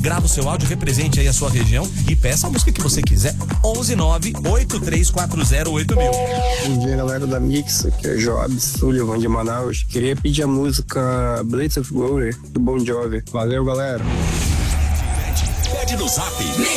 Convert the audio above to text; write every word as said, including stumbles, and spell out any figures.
grava o seu áudio, represente aí a sua região e peça a música que você quiser. onze nove oito três quatro zero oito mil. Bom dia, galera da Mix, aqui é Joab Sullivan de Manaus. Queria pedir a música Blades of Glory do Bon Jovi. Valeu, galera. Pede no Zap